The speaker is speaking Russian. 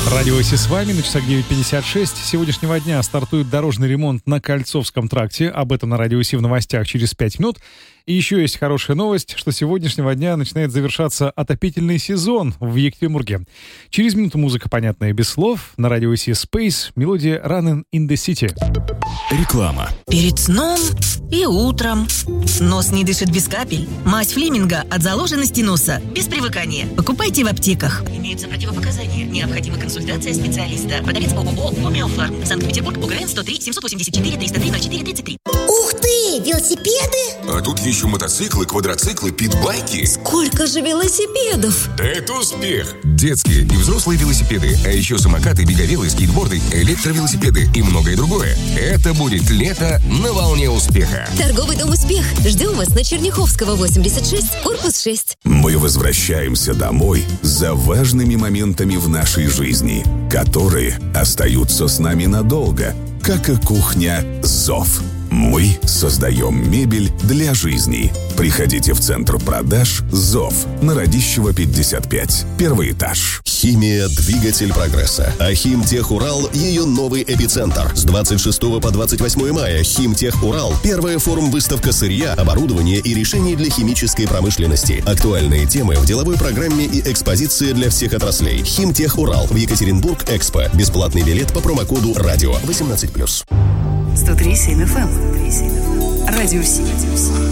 Радио Си с вами, на часах 9:56. С сегодняшнего дня стартует дорожный ремонт на Кольцовском тракте. Об этом на Радио Си в новостях через 5 минут. И еще есть хорошая новость, что с сегодняшнего дня начинает завершаться отопительный сезон в Екатеринбурге. Через минуту музыка, понятная без слов. На Радио Си Space мелодия Running in the City. Реклама. Перед сном и утром. Нос не дышит без капель. Мазь Флеминга от заложенности носа. Без привыкания. Покупайте в аптеках. Имеются противопоказания. Необходима консультация специалиста. Продавец ООО «Гомеофарм». Санкт-Петербург, УГРН 103 784 303 04 33. Ух ты! Велосипеды? А тут еще мотоциклы, квадроциклы, питбайки. Сколько же велосипедов? Да это успех! Детские и взрослые велосипеды, а еще самокаты, беговелы, скейтборды, электровелосипеды и многое другое. Это будет лето на волне успеха. Торговый дом «Успех». Ждем вас на Черняховского, 86, корпус 6. Мы возвращаемся домой за важными моментами в нашей жизни, которые остаются с нами надолго, как и кухня «Зов». Мы создаем мебель для жизни. Приходите в центр продаж «Зов» на Радищева, 55. Первый этаж. Химия – двигатель прогресса. А «Химтех-Урал» – ее новый эпицентр. С 26 по 28 мая «Химтех-Урал» – первая форум-выставка сырья, оборудования и решений для химической промышленности. Актуальные темы в деловой программе и экспозиции для всех отраслей. «Химтех-Урал» в Екатеринбург Экспо. Бесплатный билет по промокоду «Радио» 18+. 103.7 FM. Радио Си.